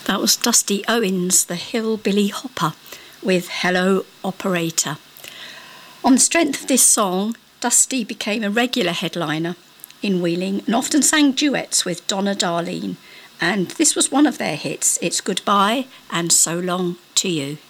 That was Dusty Owens, the Hillbilly Hopper, with Hello Operator. On the strength of this song, Dusty became a regular headliner in Wheeling and often sang duets with Donna Darlene. And this was one of their hits, It's Goodbye and So Long to You.